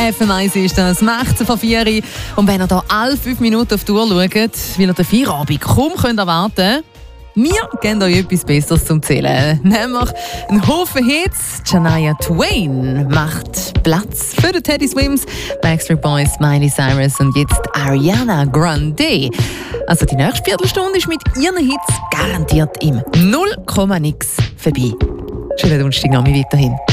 FM1 ist das, macht es von 4 Uhr. Und wenn ihr hier alle 5 Minuten auf die Uhr schaut, weil ihr den Feierabend kaum erwarten könnt, wir geben euch etwas Besseres zum Zählen. Nämlich einen Haufen Hits. Shania Twain macht Platz für die Teddy Swims, Backstreet Boys, Miley Cyrus und jetzt Ariana Grande. Also die nächste Viertelstunde ist mit ihren Hits garantiert im 0,nix vorbei. Schönen Donnerstagnachmittag weiterhin.